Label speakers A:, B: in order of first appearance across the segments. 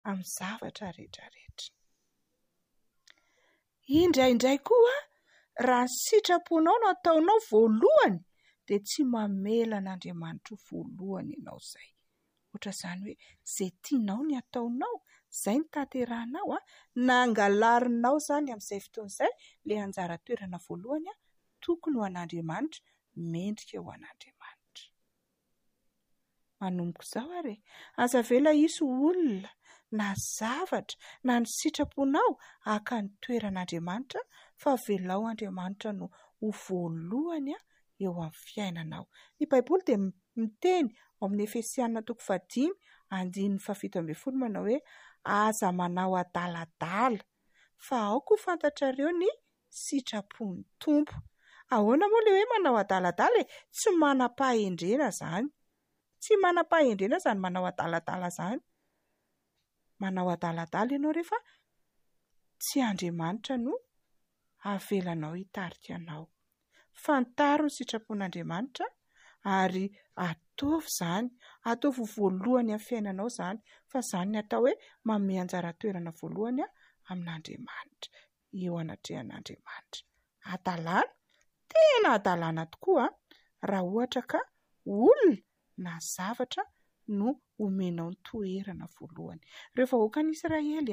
A: amin'ny zavatra rehetrarehetra. Indraindray koa raha ny sitraponao no ataonao voalohany dia tsy mamela an'Andriamanitra ho voalohany ianao izay. Ohatra izany hoe izay tianao ny ataonao, izay ny tanterahanao na angalarinao izany amin'izay fotoana izay ilay anjara toerana voalohany tokony ho an'Andriamanitra, mendrika ho an'Andriamanitra. Manomboka izao ary aza vela hisy olona na zavatra na ny sitraponao haka ny toeran'Andriamanitra, fa velao Andriamanitra no ho voalohany eo amin'ny fiainanao. Ny Baiboly dia miteny ao amin'ny Efesianina 5:7-7 manao hoe aza manao adaladala fa aoko ho fantatrareo ny sitrapon'ny Tompo. Ahoana moa ilay hoe manao adaladala? Tsy manam-pahendrena izany. Tsy manam-pahendrena izany manao adaladala izany. Manao adaladala ianao rehefa tsy Andriamanitra no avelanao hitarika anao. Fantaro ny sitrapon'Andriamanitra ary ataovy izany, ataovy voalohany amin'ny fiainanao izany, fa izany ny atao hoe manome anjara toerana voalohany amin'Andriamanitra, eo anatrehan'Andriamanitra. Adalàna, tena adalàna tokoa raha ohatra ka olona na zavatra no omenao ny toerana voalohany. Rehefa vahoakan'i Israely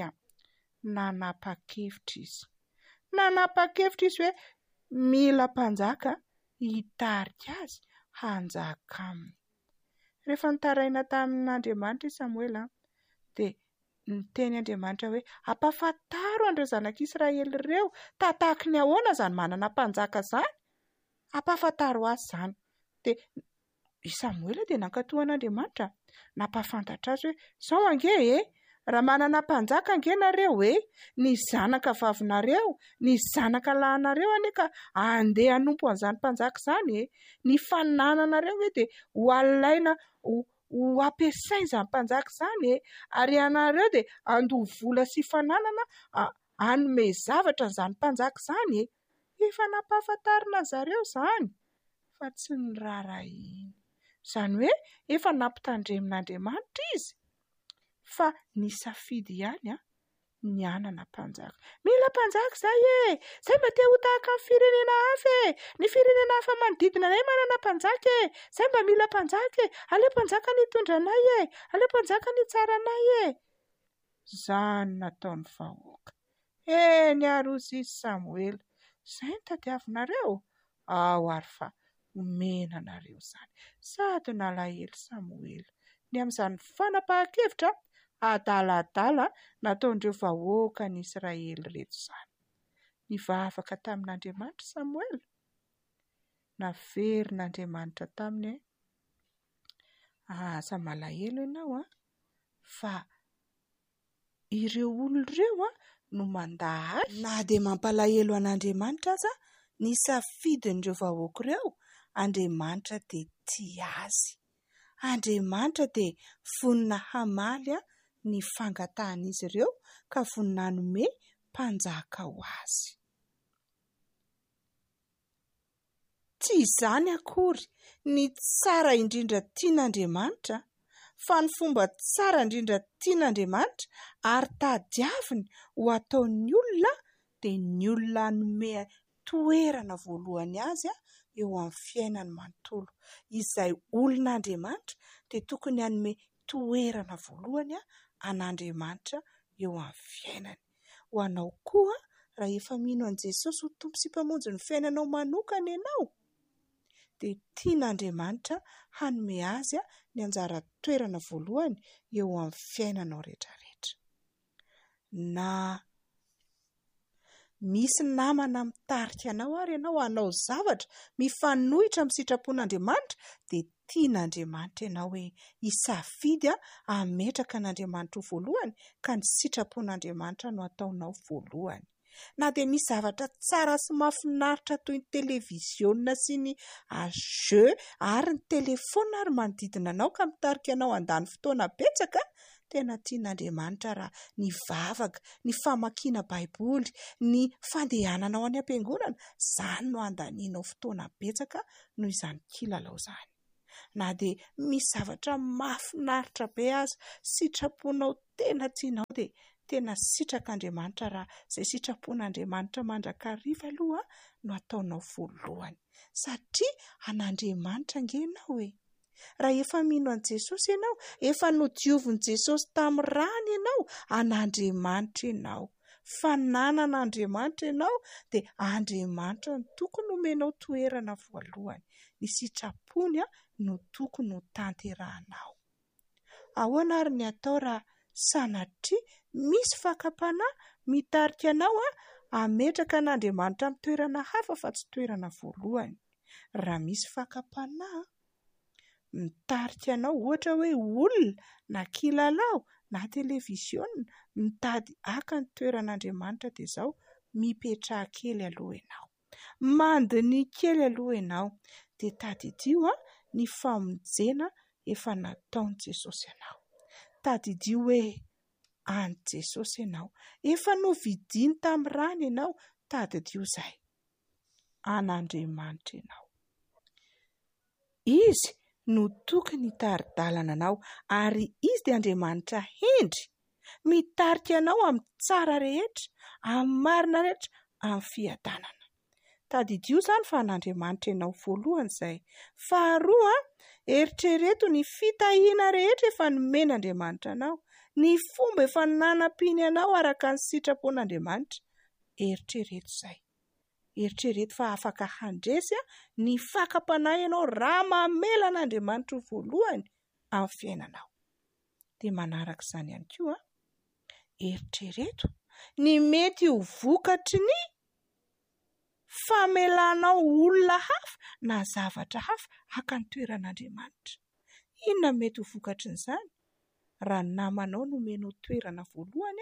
A: nanapa-kevitra izy. Nanapa-kevitra izy hoe mila mpanjaka hitarika azy hanjaka aminy. Rehefa nitaraina tamin'Andriamanitra i Samuel dia niteny Andriamanitra hoe ampahafantaro an'ireo zanak'Israely ireo tahaka ny ahoana izany manana mpanjaka izany. Ampahafantaro azy izany. Dia i Samuel dia nankatoan'Andriamanitra nampahafantatra azy hoe sao ange raha manana mpanjaka ange nareo ny zanaka vavinareo, ny zanaka lahinareo anie ka andeha hanompo an'izany mpanjaka izany ny fanananareo dia ho alaina ho ampiasaina izany mpanjaka izany ary ianareo dia andoha vola sy fananana hanome zavatra izany mpanjaka izany efa nampahafantarina zareo izany fa tsy ny rarahiny. Izany hoe efa nampitandremin'Andriamanitra izy fa ny safidy ihany ny anana mpanjaka. Mila mpanjaka izay izay mba te ho tahaka amin'ny firenena hafa ny firenena hafa manodidina anay manana mpanjaka izay mba mila mpanjaka aleo mpanjaka ny hitondra anay aleo mpanjaka ny hitsara anay Izany nataon'ny vahoaka. Niarozy izy Samuel, izay ny tadiavinareo ary fa omena anareo izany. Sady nalahelo Samuel ny amin'izany fanapahan-kevitra adaladala nataon'ireo vahoaka ny Israely reto izany. Nivavaka tamin'Andriamanitra Samuel, naverin'Andriamanitra taminy aza malahelo ianao fa ireo olona ireo no mandahy na dia mampalahelo an'Andriamanitra aza ny safidin'ireo vahoaka ireo, Andriamanitra dia tia azy. Andriamanitra dia vonina hamaly ny fangatahan'izy ireo ka vonina hanome mpanjaka ho azy. Tsy izany akory ny tsara indrindra tian'Andriamanitra, fa ny fomba tsara indrindra tian'Andriamanitra ary tadiaviny ho ataon'ny olona dia ny olona hanome toerana voalohany azy eo amin'ny fiainany manontolo. Izay olon'Andriamanitra dia tokony hanome toerana voalohany an'Andriamanitra eo amin'ny fiainany. Ho anao koa raha efa mino an'i Jesosy ho tompo sy mpamonjy ny fiainanao manokana ianao dia tian'Andriamanitra hanome azy ny anjara toerana voalohany eo amin'ny fiainanao rehetrarehetra. Na misy namana mitarika anao ary ianao hanao zavatra mifanohitra amin'ny sitrapon'Andriamanitra dia tian'Andriamanitra ianao hoe hisafidy hametraka an'Andriamanitra ho voalohany ka ny sitrapon'Andriamanitra no ataonao voalohany. Na dia misy zavatra tsara sy mahafinaritra toy ny televiziona sy ny jeu ary ny telefona ary manodidina anao ka mitarika anao handany fotoana betsaka, tena tian'Andriamanitra raha ny vavaka, ny famakiana Baiboly, ny fandehananao any am-piangonana, izany no handanianao fotoana betsaka noho izany kilalao izany. na dia misy zavatra mahafinaritra be aza, sitraponao tena tianao dia tena sitrak'Andriamanitra raha izay sitrapon'Andriamanitra mandrakariva aloha no ataonao voalohany, satria an'Andriamanitra anga ianao e. Raha efa mino an' Jesosy ianao, efa nodiovin' Jesosy tamin'ny rany ianao, an'Andriamanitra ianao. Fa nanan'Andriamanitra ianao dia Andriamanitra no tokony omenao toerana voalohany. Ny sitrapony no tokony ho tanterahanao. Ahoana ary ny atao raha sanatria misy fakapanahy mitarika anao ametraka an'Andriamanitra amin'ny toerana hafa fa tsy toerana voalohany? Raha misy fakapanahy mitarika anao, ohatra hoe olona na kilalao na televiziona, mitady haka ny toeran'Andriamanitra dia izao mipetraha kely aloha ianao, mandiny kely aloha ianao, dia tadidio ny famonjena efa nataon'i Jesosy ianao. Tadidio hoe an' Jesosy ianao, efa novidiany tamin'ny rany ianao, tadidio izay an'Andriamanitra ianao. Izy no tokony hitari-dalana anao, ary izy dia Andriamanitra hendry, mitarika anao amin'ny tsara rehetra, amin'ny marina rehetra, amin'ny fiadanana. Tadidio izany fa an'Andriamanitra ianao voalohany izay. Faharoa, eritrereto ny fitahiana rehetra efa nomen'Andriamanitra anao, ny fomba efa nanampiany anao araka ny sitrapon'Andriamanitra. Eritrereto izay. Eritrereto fa afaka handresy ny fakapanahy ianao raha mamela an'Andriamanitra voalohany amin'ny fiainanao. Dia manaraka izany ihany koa, eritrereto ny mety ho vokatry ny famelanao olona hafa na zavatra hafa haka ny toeran'Andriamanitra. Inona mety ho vokatry n'izany? Raha namanao no omenao toerana voalohany,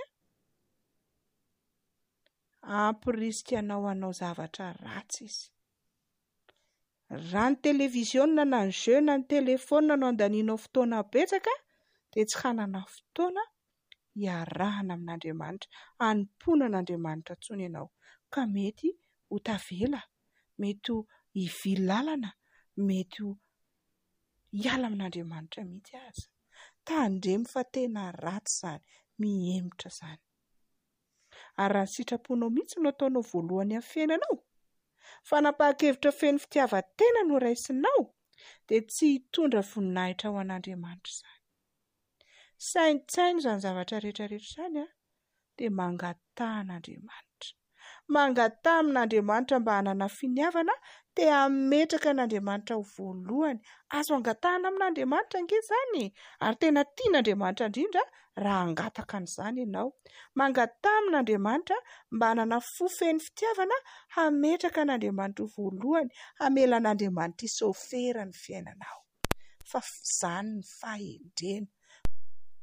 A: ampirisika anao hanao zavatra ratsy izy. Raha ny televiziona na ny jeu na ny telefona no andanianao fotoana betsaka, dia tsy hanana fotoana hiarahana amin'Andriamanitra, hanompoana an'Andriamanitra intsony ianao, ka mety ho tavela, mety ho hivily lalana, mety ho hiala amin'Andriamanitra mihitsy aza. Tandremo fa tena ratsy izany, mihemotra izany. Ary raha ny sitraponao mihitsy no ataonao voalohany amin'ny fiainanao, fanapahakevitra feno fitiavan-tena no raisinao, dia tsy hitondra voninahitra ho an'Andriamanitra izany. Saintsaina izany zavatra rehetrarehetra izany dia mangataha an'Andriamanitra. Mangataha amin'Andriamanitra mba hanana finiavana, dia ametraka an'Andriamanitra ho voalohany. Azo angatahana amin'Andriamanitra ange izany, ary tena tian'Andriamanitra indrindra raha angataka an'izany ianao. Mangataha amin'Andriamanitra mba hanana fofeny fitiavana, hametraka an'Andriamanitra ho voalohany, hamela an'Andriamanitra hisaofera ny fiainanao. Fa izany ny fahendrena